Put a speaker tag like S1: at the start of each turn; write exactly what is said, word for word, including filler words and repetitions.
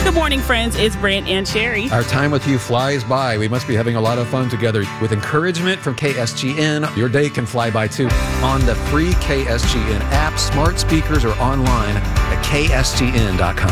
S1: Good morning, friends. It's Brent and Sherry.
S2: Our time with you flies by. We must be having a lot of fun together. With encouragement from K S G N, your day can fly by too. On the free K S G N app, smart speakers, or online at K S G N dot com.